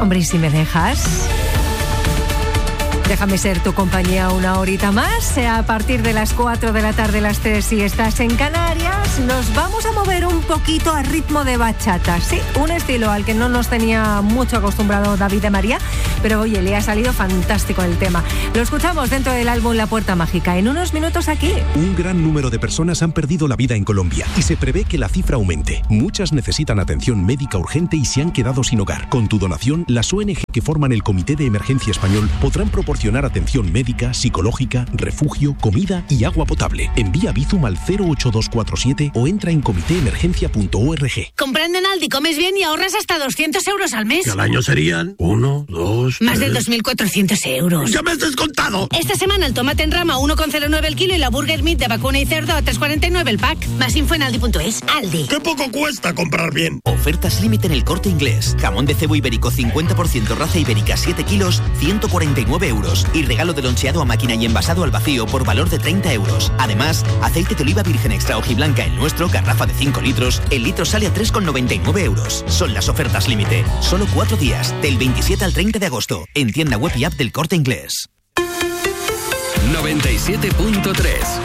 Hombre, ¿y si me dejas? Déjame ser tu compañía una horita más. A partir de las 4 de la tarde, las 3 si estás en Canarias, nos vamos a mover un poquito a ritmo de bachata. Sí, un estilo al que no nos tenía mucho acostumbrado David de María, pero oye, le ha salido fantástico el tema. Lo escuchamos dentro del álbum La Puerta Mágica. En unos minutos aquí. Un gran número de personas han perdido la vida en Colombia y se prevé que la cifra aumente. Muchas necesitan atención médica urgente y se han quedado sin hogar. Con tu donación, las ONG que forman el Comité de Emergencia Español podrán proporcionar atención médica, psicológica, refugio, comida y agua potable. Envía Bizum al 08247 o entra en comitéemergencia.org. Comprando en Aldi comes bien y ahorras hasta 200 euros al mes. ¿Y al año serían? 1, 2, Más de 2.400 euros. ¡Ya me has descontado! Esta semana el tomate en rama 1,09 el kilo y la Burger Meat de vacuna y cerdo a 3,49 el pack. Más info en Aldi.es. Aldi. ¡Qué poco cuesta comprar bien! Ofertas límite en El Corte Inglés. Jamón de cebo ibérico 50% raza ibérica 7 kilos, 149 euros. Y regalo de loncheado a máquina y envasado al vacío por valor de 30 euros. Además, aceite de oliva virgen extra hojiblanca el nuestro, garrafa de 5 litros. El litro sale a 3,99 euros. Son las ofertas límite. Solo 4 días, del 27 al 30 de agosto. En tienda web y app del Corte Inglés. 97.3